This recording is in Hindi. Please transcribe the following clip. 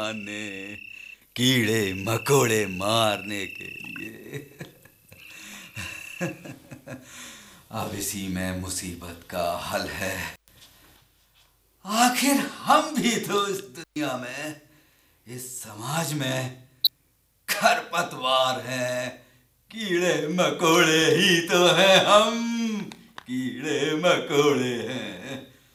आने कीड़े मकोड़े मारने के लिए। अब इसी में मुसीबत का हल है। आखिर हम भी तो इस दुनिया में, इस समाज में खरपतवार हैं, कीड़े मकोड़े ही तो हैं हम, कीड़े मकोड़े हैं।